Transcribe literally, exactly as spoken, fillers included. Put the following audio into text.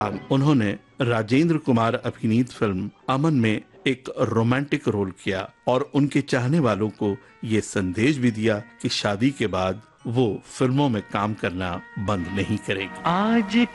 उन्होंने राजेंद्र कुमार अभिनीत फिल्म अमन में एक रोमांटिक रोल किया और उनके चाहने वालों को ये संदेश भी दिया कि शादी के बाद वो फिल्मों में काम करना बंद नहीं करेगी। आज